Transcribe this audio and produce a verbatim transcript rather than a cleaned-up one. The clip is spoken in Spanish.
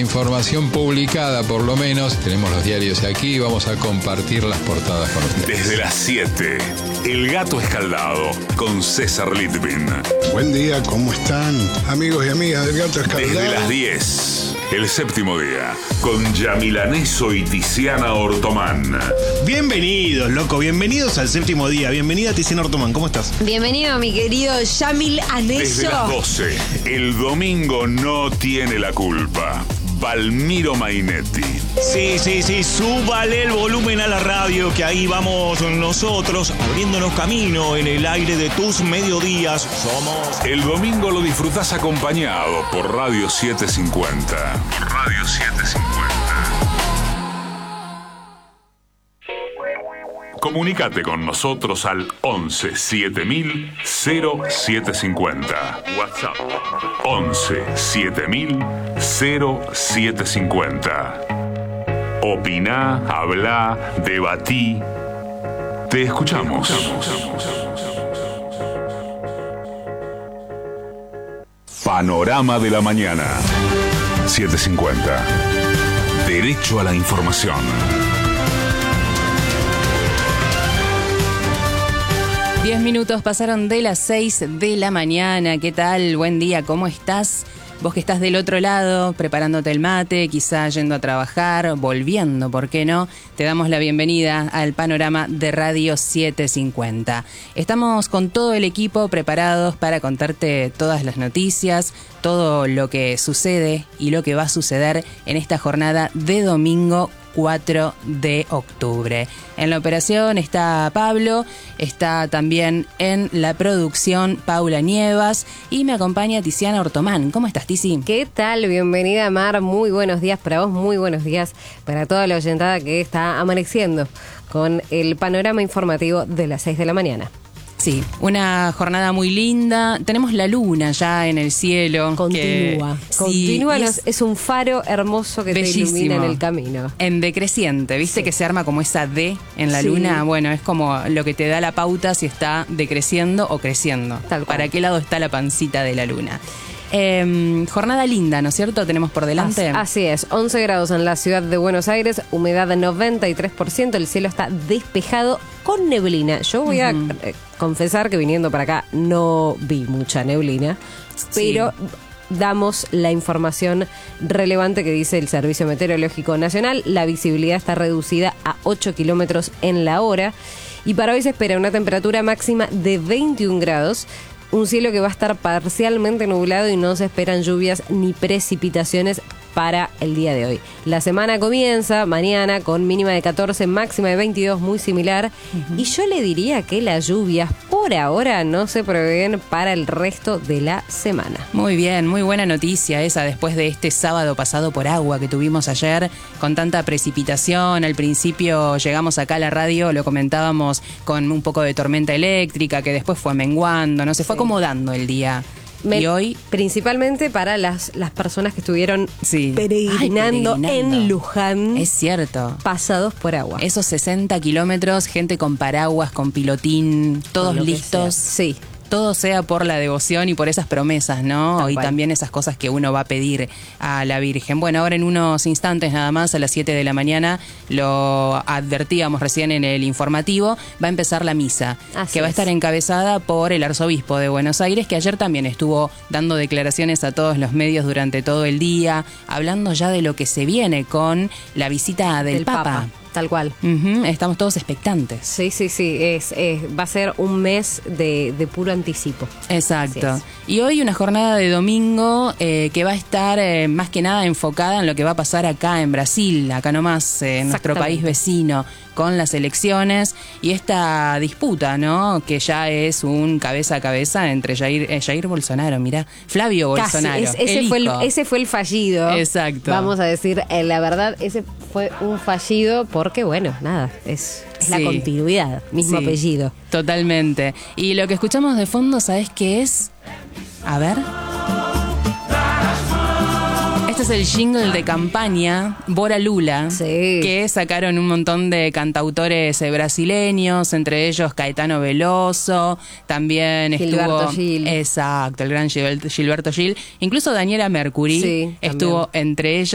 Información publicada, por lo menos. Tenemos los diarios aquí y vamos a compartir las portadas con ustedes. Desde las siete, El Gato Escaldado, con César Litvin. Buen día, ¿cómo están? Amigos y amigas del Gato Escaldado. Desde las diez, El Séptimo Día, con Yamil Aneso y Tiziana Ortomán. Bienvenidos, loco, bienvenidos al Séptimo Día. Bienvenida, Tiziana Ortomán, ¿cómo estás? Bienvenido, mi querido Yamil Aneso. Desde las doce, El Domingo No Tiene la Culpa, Palmiro Mainetti. Sí, sí, sí, súbale el volumen a la radio, que ahí vamos nosotros, abriéndonos camino en el aire de tus mediodías. Somos... El domingo lo disfrutás acompañado por Radio setecientos cincuenta. Por Radio setecientos cincuenta. Comunicate con nosotros al once siete mil cero siete cincuenta. WhatsApp once siete mil cero siete cincuenta. Opiná, hablá, debatí. Te escuchamos. Te escuchamos. Panorama de la mañana. setecientos cincuenta. Derecho a la información. Diez minutos pasaron de las seis de la mañana. ¿Qué tal? Buen día, ¿cómo estás? Vos que estás del otro lado, preparándote el mate, quizá yendo a trabajar, volviendo, ¿por qué no? Te damos la bienvenida al panorama de Radio setecientos cincuenta. Estamos con todo el equipo preparados para contarte todas las noticias, todo lo que sucede y lo que va a suceder en esta jornada de domingo cuatro de octubre. En la operación está Pablo, está también en la producción Paula Nievas y me acompaña Tiziana Ortomán. ¿Cómo estás, Tizi? ¿Qué tal? Bienvenida, Mar. Muy buenos días para vos, muy buenos días para toda la oyentada que está amaneciendo con el panorama informativo de las seis de la mañana. Sí, una jornada muy linda. Tenemos la luna ya en el cielo. Continúa. Que, Continúa. sí, es, es un faro hermoso que bellísimo. Te ilumina en el camino. En decreciente. ¿Viste sí. que se arma como esa D en la sí. luna? Bueno, es como lo que te da la pauta si está decreciendo o creciendo. Tal cual. ¿Para qué lado está la pancita de la luna? Eh, jornada linda, ¿no es cierto? Tenemos por delante. Así es, once grados en la ciudad de Buenos Aires, humedad noventa y tres por ciento, el cielo está despejado con neblina. Yo voy uh-huh. a eh, confesar que viniendo para acá no vi mucha neblina, sí. pero damos la información relevante que dice el Servicio Meteorológico Nacional. La visibilidad está reducida a ocho kilómetros en la hora y para hoy se espera una temperatura máxima de veintiún grados. Un cielo que va a estar parcialmente nublado y no se esperan lluvias ni precipitaciones para el día de hoy. La semana comienza mañana con mínima de catorce, máxima de veintidós, muy similar. Uh-huh. Y yo le diría que las lluvias por ahora no se prevén para el resto de la semana. Muy bien, muy buena noticia esa después de este sábado pasado por agua que tuvimos ayer con tanta precipitación. Al principio llegamos acá a la radio, lo comentábamos con un poco de tormenta eléctrica que después fue menguando, no se fue sí. acomodando el día. Me, y hoy principalmente para las, las personas que estuvieron sí. peregrinando, Ay, peregrinando en Luján. Es cierto. Pasados por agua. Esos sesenta kilómetros, gente con paraguas, con pilotín, todos listos. Sí. Todo sea por la devoción y por esas promesas, ¿no? Tal y cual. También esas cosas que uno va a pedir a la Virgen. Bueno, ahora en unos instantes nada más, a las siete de la mañana, lo advertíamos recién en el informativo, va a empezar la misa, Así que va a es. estar encabezada por el arzobispo de Buenos Aires, que ayer también estuvo dando declaraciones a todos los medios durante todo el día, hablando ya de lo que se viene con la visita del, del Papa. Papa. Tal cual. Uh-huh, estamos todos expectantes. Sí, sí, sí. Es, es, va a ser un mes de, de puro anticipo. Exacto. Y hoy una jornada de domingo eh, que va a estar eh, más que nada enfocada en lo que va a pasar acá en Brasil, acá nomás, eh, en nuestro país vecino, con las elecciones y esta disputa, ¿no? Que ya es un cabeza a cabeza entre Jair, eh, Jair Bolsonaro, mirá, Flavio Casi, Bolsonaro. es, ese, el fue el, hijo. ese fue el fallido. Exacto. Vamos a decir, eh, la verdad, ese fue un fallido porque, bueno, nada, es, es Sí. la continuidad, mismo Sí, apellido. Totalmente. Y lo que escuchamos de fondo, ¿sabes qué es? A ver. Este es el jingle de campaña Bora Lula, Sí. que sacaron un montón de cantautores eh, brasileños, entre ellos Caetano Veloso, también Gilberto estuvo... Gil. Exacto, el gran Gilberto Gil. Incluso Daniela Mercury Sí, estuvo también. entre ellos.